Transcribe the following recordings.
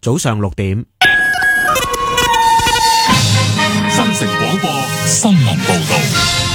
早上6點。 新城廣播新聞報道。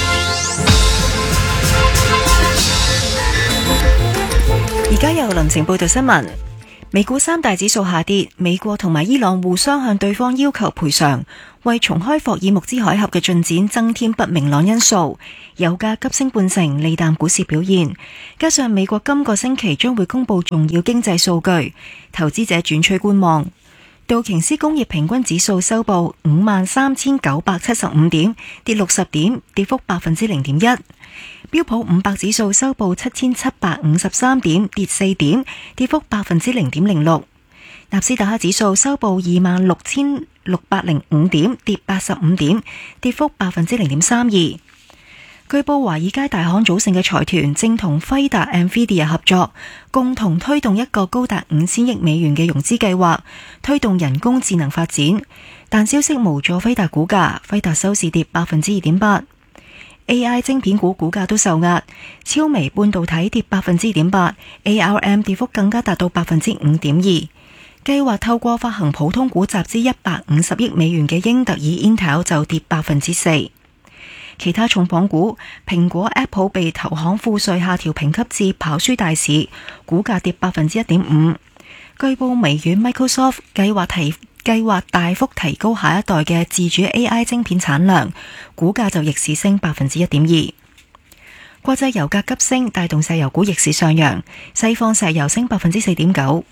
而家由林晴報道新聞。美股三大指數下跌，美國同埋伊朗互相向對方要求賠償，為重開霍爾木茲海峽嘅進展增添不明朗因素。油價急升半成，利淡股市表現。加上美國今個星期將會公布重要經濟數據，投資者轉趨觀望。道瓊斯工業平均指數收報53,975點，跌60點，跌幅0.1%。標普500指數收報7,753點，跌4點，跌幅0.06%。納斯達克指數收報26,605點，跌85點，跌幅0.32%。據報華爾街大行組成嘅財團正同輝達 NVIDIA 合作，共同推動一個高達5000億美元嘅融資計劃，推動人工智能發展。但消息無助輝達股價，輝達收市跌2.8%。AI 晶片股股價都受壓，超微半導體跌2.8%，ARM 跌幅更加達到5.2%。計劃透過發行普通股集資150億美元嘅英特爾 Intel 就跌4%。其他重磅股，蘋果 Apple 被投行賦稅下調評級至跑輸大市，股價跌1.5%。據報微軟 Microsoft 計劃大幅提高下一代嘅自主 AI 晶片產量，股價就逆市升1.2%。國際油價急升，帶動石油股逆市上揚，西方石油升4.9%。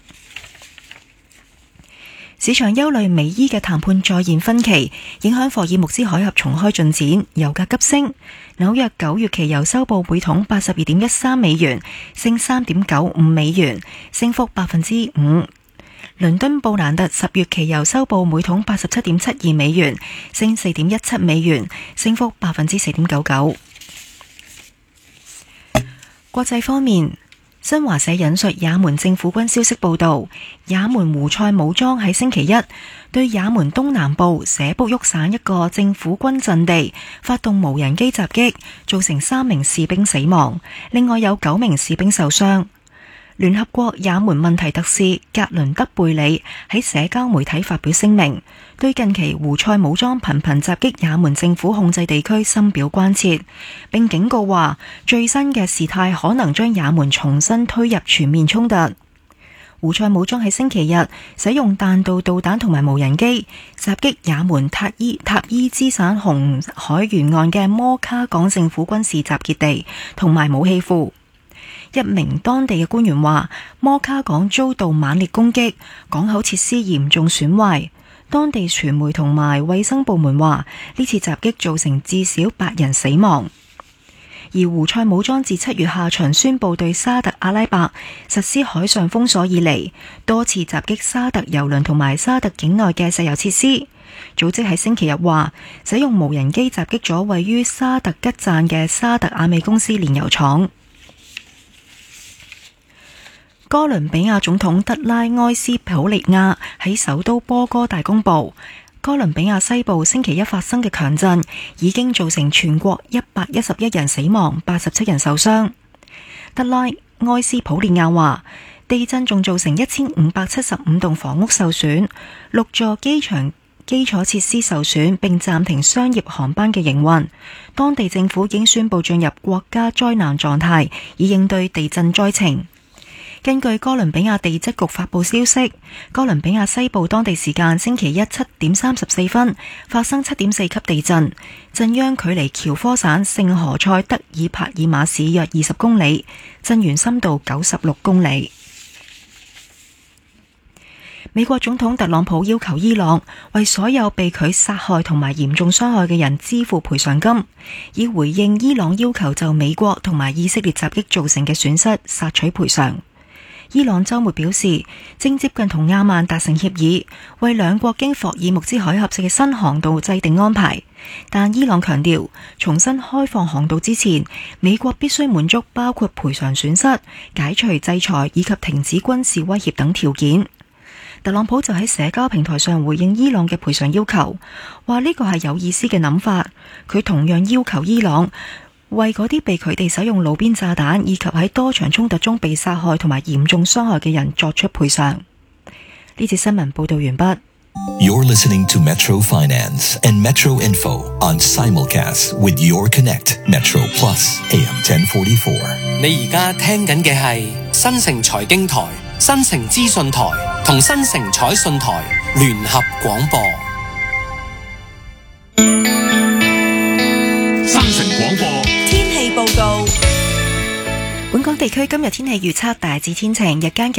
市場憂慮美伊嘅談判再現分歧，影響霍爾木茲海峽重開進展，油價急升。紐約9月期油收報每桶82.13美元，升3.95美元，升幅5%。倫敦布蘭特10月期油收報每桶87.72美元，升4.17美元，升幅4.99%。國際方面，新華社引述也門政府軍消息報道，也門胡塞武裝喺星期一對也門東南部舍卜沃省一個政府軍陣地發動無人機襲擊，造成3名士兵死亡，另外有9名士兵受傷。聯合國也門問題特使格倫德貝里喺社交媒體發表聲明，對近期胡塞武裝頻頻襲擊也門政府控制地區深表關切，並警告話最新嘅事態可能將也門重新推入全面衝突。胡塞武裝喺星期日使用彈道導彈同埋無人機襲擊也門塔伊茲省紅海沿岸嘅摩卡港政府軍事集結地同埋武器庫。一名當地嘅官員話，摩卡港遭到猛烈攻擊，港口設施嚴重損壞。當地傳媒同埋衛生部門話，呢次襲擊造成至少8人死亡。而胡塞武裝自7月下旬宣布對沙特阿拉伯實施海上封鎖以嚟，多次襲擊沙特油輪同埋沙特境內嘅石油設施。組織喺星期日話，使用無人機襲擊咗位於沙特吉贊嘅沙特阿美公司煉油廠。哥倫比亞總統德拉埃斯普利亞喺首都波哥大公布，哥倫比亞西部星期一發生嘅強震已經造成全國111人死亡，87人受傷。德拉埃斯普利亞話，地震仲造成1575棟房屋受損，6座機場基礎設施受損，並暫停商業航班嘅營運。當地政府已經宣布進入國家災難狀態，以應對地震災情。根據哥倫比亞地質局發佈消息，哥倫比亞西部當地時間星期一7點34分發生7.4級地震，震央距離喬科省聖何塞德爾帕爾馬市約20公里，震源深度96公里。美國總統特朗普要求伊朗為所有被佢殺害同埋嚴重傷害嘅人支付賠償金，以回應伊朗要求就美國同埋以色列襲擊造成嘅損失索取賠償。伊朗周末表示，正接近同阿曼達成協議，為兩國經霍爾木茲海峽嘅新航道制定安排。但伊朗強調，重新開放航道之前，美國必須滿足包括賠償損失、解除制裁以及停止軍事威脅等條件。特朗普就喺社交平台上回應伊朗嘅賠償要求，話呢個係有意思嘅諗法。佢同樣要求伊朗為嗰啲被佢哋使用路邊炸彈以及喺多場衝突中被殺害同埋嚴重傷害嘅人作出賠償。 呢節新聞報道完畢。 You're listening to Metro Finance and Metro Info on simulcast with Your Connect Metro Plus AM 1044。 你而家聽緊嘅係新城財經台、新城資訊台同新城彩訊台聯合廣播。 新城廣播天氣報告。 本港地區今日天氣預測大致天晴，日間